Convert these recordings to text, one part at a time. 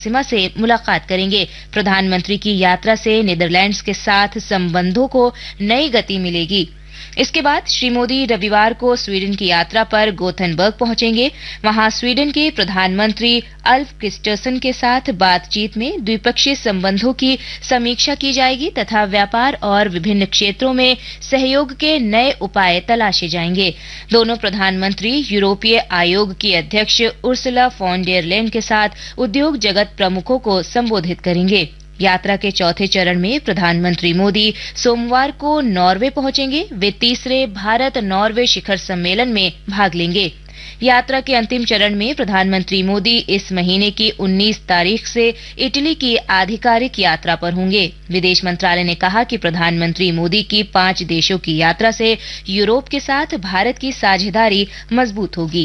सीमा से मुलाकात करेंगे। प्रधानमंत्री की यात्रा से नीदरलैंड्स के साथ संबंधों को नई गति मिलेगी। इसके बाद श्री मोदी रविवार को स्वीडन की यात्रा पर गोथेनबर्ग पहुंचेंगे। वहां स्वीडन के प्रधानमंत्री अल्फ क्रिस्टर्सन के साथ बातचीत में द्विपक्षीय संबंधों की समीक्षा की जाएगी तथा व्यापार और विभिन्न क्षेत्रों में सहयोग के नए उपाय तलाशे जाएंगे। दोनों प्रधानमंत्री यूरोपीय आयोग की अध्यक्ष उर्सुला फॉन डेर लेyen के साथ उद्योग जगत प्रमुखों को संबोधित करेंगे। यात्रा के चौथे चरण में प्रधानमंत्री मोदी सोमवार को नॉर्वे पहुंचेंगे। वे तीसरे भारत नॉर्वे शिखर सम्मेलन में भाग लेंगे। यात्रा के अंतिम चरण में प्रधानमंत्री मोदी इस महीने की 19 तारीख से इटली की आधिकारिक यात्रा पर होंगे। विदेश मंत्रालय ने कहा कि प्रधानमंत्री मोदी की 5 देशों की यात्रा से यूरोप के साथ भारत की साझेदारी मजबूत होगी।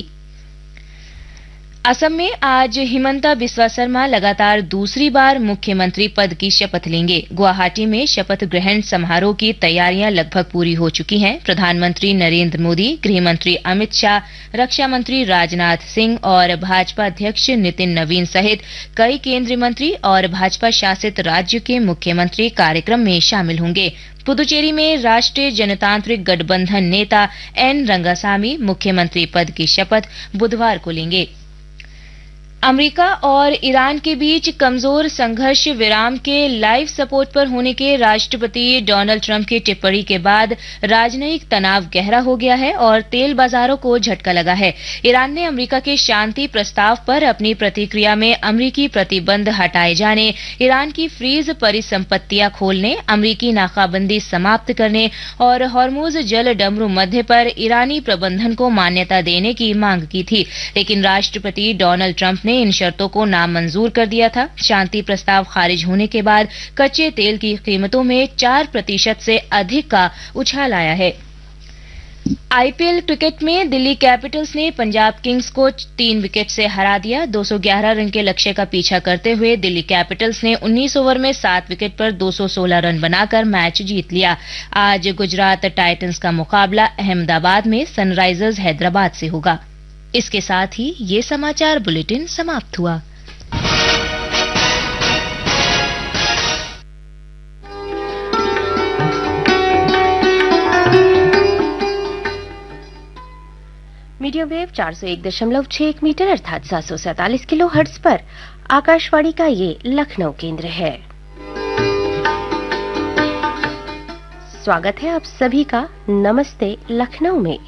असम में आज हिमंता बिस्वा शर्मा लगातार दूसरी बार मुख्यमंत्री पद की शपथ लेंगे। गुवाहाटी में शपथ ग्रहण समारोह की तैयारियां लगभग पूरी हो चुकी हैं। प्रधानमंत्री नरेंद्र मोदी, गृहमंत्री अमित शाह, रक्षा मंत्री राजनाथ सिंह और भाजपा अध्यक्ष नितिन नवीन सहित कई केंद्रीय मंत्री और भाजपा शासित राज्य के मुख्यमंत्री कार्यक्रम में शामिल होंगे। पुदुचेरी में राष्ट्रीय जनतांत्रिक गठबंधन नेता एन रंगासामी मुख्यमंत्री पद की शपथ बुधवार को लेंगे। अमेरिका और ईरान के बीच कमजोर संघर्ष विराम के लाइव सपोर्ट पर होने के राष्ट्रपति डोनाल्ड ट्रंप की टिप्पणी के बाद राजनयिक तनाव गहरा हो गया है और तेल बाजारों को झटका लगा है। ईरान ने अमेरिका के शांति प्रस्ताव पर अपनी प्रतिक्रिया में अमेरिकी प्रतिबंध हटाए जाने, ईरान की फ्रीज परिसंपत्तियां खोलने, अमेरिकी नाकाबंदी समाप्त करने और हॉर्मुज जल डमरू मध्य पर ईरानी प्रबंधन को मान्यता देने की मांग की थी, लेकिन राष्ट्रपति डोनाल्ड ट्रंप ने इन शर्तों को नामंजूर कर दिया था। शांति प्रस्ताव खारिज होने के बाद कच्चे तेल की कीमतों में 4% से अधिक का उछाल आया है। आईपीएल क्रिकेट में दिल्ली कैपिटल्स ने पंजाब किंग्स को 3 विकेट से हरा दिया। 211 रन के लक्ष्य का पीछा करते हुए दिल्ली कैपिटल्स ने 19 ओवर में 7 विकेट पर 216 रन बनाकर मैच जीत लिया। आज गुजरात टाइटंस का मुकाबला अहमदाबाद में सनराइजर्स हैदराबाद से होगा। इसके साथ ही ये समाचार बुलेटिन समाप्त हुआ। मीडियम वेव 401.61 मीटर अर्थात 747 किलो हर्ट्ज पर आकाशवाणी का ये लखनऊ केंद्र है। स्वागत है आप सभी का नमस्ते लखनऊ में।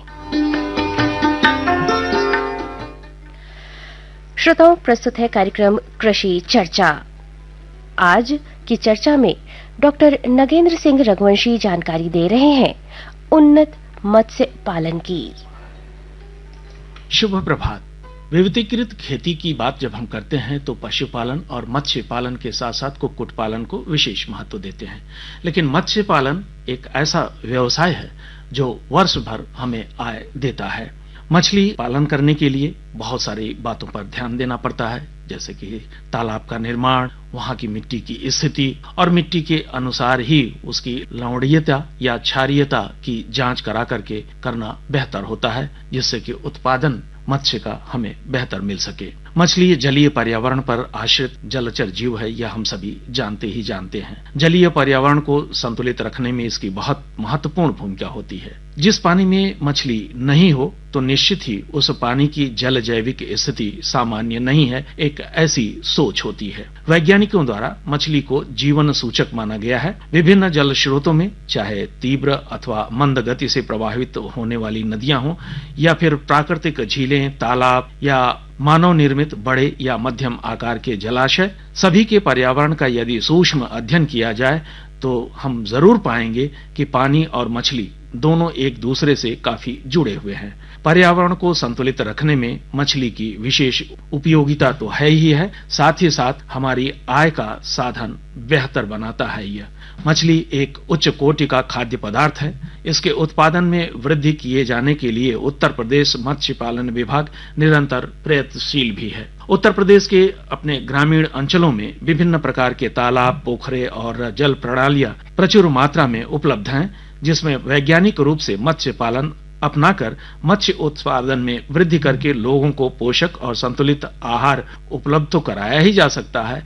श्रोताओं, प्रस्तुत है कार्यक्रम कृषि चर्चा। आज की चर्चा में डॉक्टर नगेंद्र सिंह रघुवंशी जानकारी दे रहे हैं उन्नत मत्स्य पालन की। शुभ प्रभात। विविधीकृत खेती की बात जब हम करते हैं तो पशुपालन और मत्स्य पालन के साथ साथ कुक्कुट पालन को विशेष महत्व देते हैं, लेकिन मत्स्य पालन एक ऐसा व्यवसाय है जो वर्ष भर हमें आय देता है। मछली पालन करने के लिए बहुत सारी बातों पर ध्यान देना पड़ता है, जैसे कि तालाब का निर्माण, वहां की मिट्टी की स्थिति और मिट्टी के अनुसार ही उसकी लवणीयता या क्षारीयता की जांच करा करके करना बेहतर होता है, जिससे कि उत्पादन मत्स्य का हमें बेहतर मिल सके। मछली जलीय पर्यावरण पर आश्रित जलचर जीव है, यह हम सभी जानते ही जानते हैं। जलीय पर्यावरण को संतुलित रखने में इसकी बहुत महत्वपूर्ण भूमिका होती है। जिस पानी में मछली नहीं हो तो निश्चित ही उस पानी की जल जैविक स्थिति सामान्य नहीं है, एक ऐसी सोच होती है। वैज्ञानिकों द्वारा मछली को जीवन सूचक माना गया है। विभिन्न जल स्रोतों में, चाहे तीव्र अथवा मंद गति से प्रवाहित होने वाली नदियां हों या फिर प्राकृतिक झीलें, तालाब या मानव निर्मित बड़े या मध्यम आकार के जलाशय, सभी के पर्यावरण का यदि सूक्ष्म अध्ययन किया जाए तो हम जरूर पाएंगे कि पानी और मछली दोनों एक दूसरे से काफी जुड़े हुए हैं। पर्यावरण को संतुलित रखने में मछली की विशेष उपयोगिता तो है ही है, साथ ही साथ हमारी आय का साधन बेहतर बनाता है। यह मछली एक उच्च कोटि का खाद्य पदार्थ है। इसके उत्पादन में वृद्धि किए जाने के लिए उत्तर प्रदेश मत्स्य पालन विभाग निरंतर प्रयत्नशील भी है। उत्तर प्रदेश के अपने ग्रामीण अंचलों में विभिन्न प्रकार के तालाब, पोखरे और जल प्रणालियां प्रचुर मात्रा में उपलब्ध हैं, जिसमें वैज्ञानिक रूप से मत्स्य पालन अपनाकर मत्स्य उत्पादन में वृद्धि करके लोगों को पोषक और संतुलित आहार उपलब्ध तो कराया ही जा सकता है,